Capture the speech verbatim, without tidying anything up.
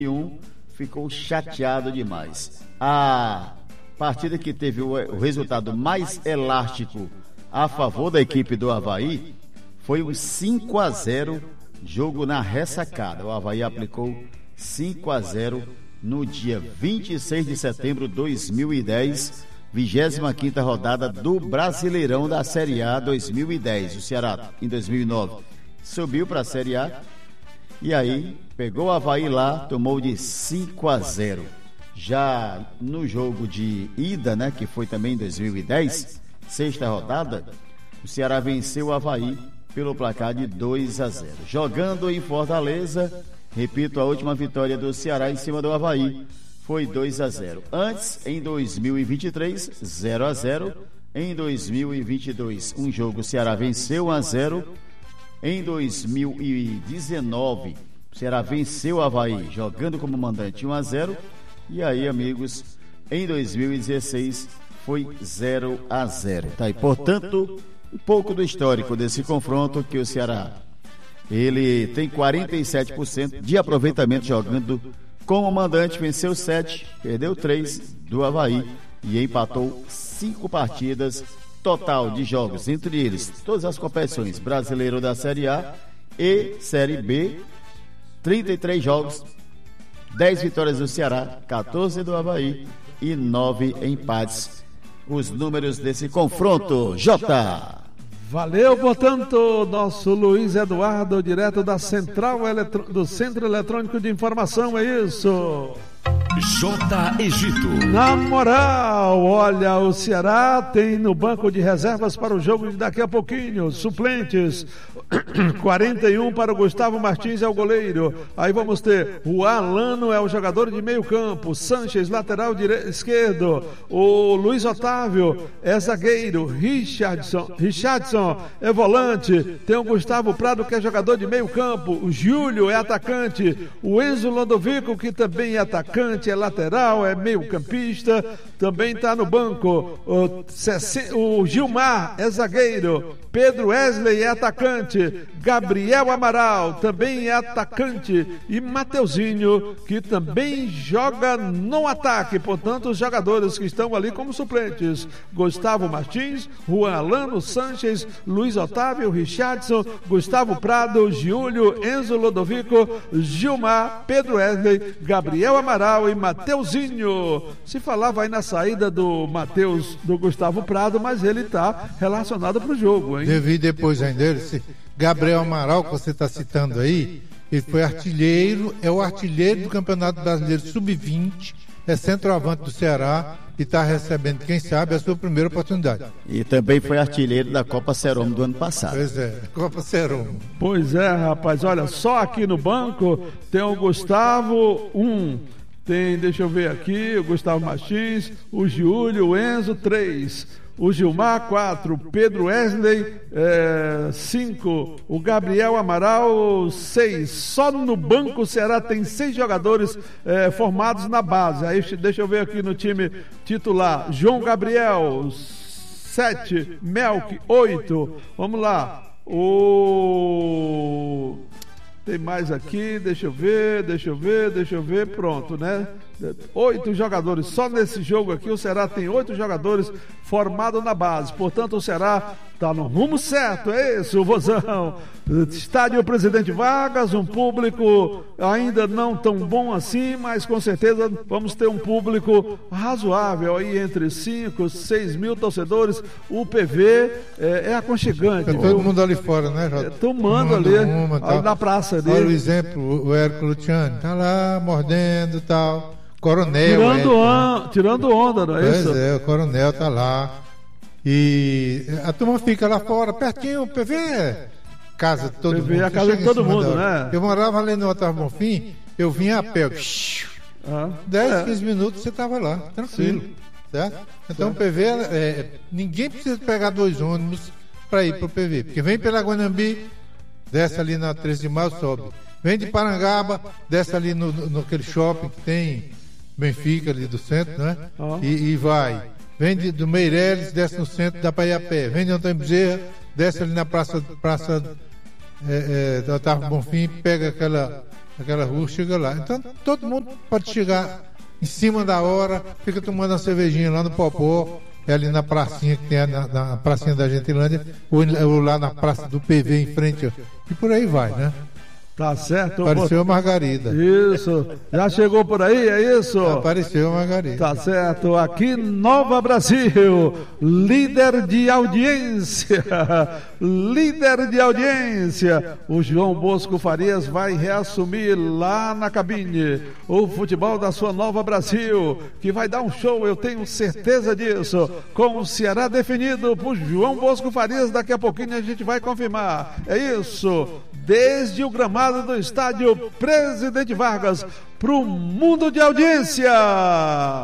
um ficou chateado demais. A partida que teve o, o resultado mais elástico a favor da equipe do Avaí foi um cinco a zero, jogo na ressacada. O Avaí aplicou cinco a zero no dia vinte e seis de setembro de dois mil e dez, vigésima quinta rodada do Brasileirão da Série A dois mil e dez. O Ceará, em dois mil e nove, subiu para a Série A e aí pegou o Avaí lá, tomou de cinco a zero. Já no jogo de ida, né, que foi também em dois mil e dez, sexta rodada, o Ceará venceu o Avaí pelo placar de dois a zero. Jogando em Fortaleza, repito, a última vitória do Ceará em cima do Avaí foi dois a zero. Antes, em dois mil e vinte e três, zero a zero. Em dois mil e vinte e dois, um jogo o Ceará venceu um a zero. Em dois mil e dezenove, o Ceará venceu o Avaí jogando como mandante um a zero. E aí, amigos, em dois mil e dezesseis foi zero a zero. Tá aí, portanto, um pouco do histórico desse confronto, que o Ceará ele tem quarenta e sete por cento de aproveitamento jogando como mandante, venceu sete, perdeu três do Avaí e empatou cinco partidas total de jogos, entre eles todas as competições, Brasileiro da Série A e Série B, trinta e três jogos, dez vitórias do Ceará, quatorze do Avaí e nove empates. Os números desse confronto, Jota. Valeu, portanto, nosso Luiz Eduardo, direto da Central Eletro... do Centro Eletrônico de Informação, é isso. J. Egito. Na moral, olha, o Ceará tem no banco de reservas para o jogo de daqui a pouquinho, suplentes, quarenta e um para o Gustavo Martins, é o goleiro. Aí vamos ter o Alano, é o jogador de meio campo, Sanches, lateral dire... esquerdo, o Luiz Otávio é zagueiro, Richardson, Richardson é volante, tem o Gustavo Prado, que é jogador de meio campo, o Júlio é atacante, o Enzo Lodovico, que também é atacante, é lateral, é meio campista, também está no banco. O, o Gilmar é zagueiro, Pedro Wesley é atacante, Gabriel Amaral também é atacante e Mateuzinho, que também joga no ataque. Portanto, os jogadores que estão ali como suplentes: Gustavo Martins, Juan Alano, Sanches, Luiz Otávio, Richardson, Gustavo Prado, Júlio, Enzo Lodovico, Gilmar, Pedro Wesley, Gabriel Amaral e Mateuzinho. Se falava aí na saída do Mateus, do Gustavo Prado, mas ele está relacionado para o jogo, hein? Devi depois ainda dele, Gabriel Amaral, que você está citando aí, ele foi artilheiro, é o artilheiro do Campeonato Brasileiro sub vinte, é centroavante do Ceará e está recebendo, quem sabe, a sua primeira oportunidade. E também foi artilheiro da Copa Serom do ano passado. Pois é, Copa Serom. Pois é, rapaz, olha, só aqui no banco tem o Gustavo, um, tem, deixa eu ver aqui, o Gustavo Martins, o Júlio, o Enzo, três, o Gilmar, quatro, Pedro Wesley, é, cinco, o Gabriel Amaral, seis. Só no banco o Ceará tem seis jogadores é, formados na base. Aí deixa eu ver aqui no time titular: João Gabriel, sete, Melk, oito. Vamos lá. O... Tem mais aqui, deixa eu ver, deixa eu ver, deixa eu ver, pronto, né? Oito jogadores, só nesse jogo aqui o Ceará tem oito jogadores formados na base, portanto o Ceará está no rumo certo, é isso, Vozão. Estádio Presidente Vargas, um público ainda não tão bom assim, mas com certeza vamos ter um público razoável aí, entre cinco, seis mil torcedores. O P V é, é aconchegante. É todo mundo ali fora, né, Jota? É, tomando ali, uma, ali na praça dele. Olha o exemplo, o Érico Luciani tá lá mordendo e tal. Coronel. Tirando, on, tirando onda, não é pois isso? Pois é, o coronel tá lá. E a turma fica lá fora, pertinho, o P V é casa de todo P V mundo. É a casa de todo mundo, né? Eu morava ali no Otávio Bonfim, eu vinha a pé. Ah, dez, é. quinze minutos você tava lá, tranquilo. Sim. Certo? Então certo. O P V, é, ninguém precisa pegar dois ônibus para ir pro P V, porque vem pela Guanambi, desce ali na treze de maio, sobe. Vem de Parangaba, desce ali no, no, naquele shopping que tem Benfica ali do centro, né? Ah. E, e vai. Vem de, do Meireles, desce no centro, dá para ir a pé. Vem de Antônio Bezerra, desce ali na praça, praça é, é, do Otávio Bonfim, pega aquela aquela rua, chega lá. Então todo mundo pode chegar em cima da hora, fica tomando uma cervejinha lá no Popó, é ali na pracinha que tem na, na pracinha da Gentilândia, ou, ou lá na praça do P V em frente, ó, e por aí vai, né? Tá certo. Apareceu a Margarida. Isso. Já chegou por aí, é isso? Apareceu a Margarida. Tá certo. Aqui Nova Brasil, líder de audiência. Líder de audiência. O João Bosco Farias vai reassumir lá na cabine o futebol da sua Nova Brasil, que vai dar um show, eu tenho certeza disso. Com o Ceará definido por João Bosco Farias, daqui a pouquinho a gente vai confirmar. É isso. Desde o gramado do estádio Presidente Vargas para o mundo de audiência.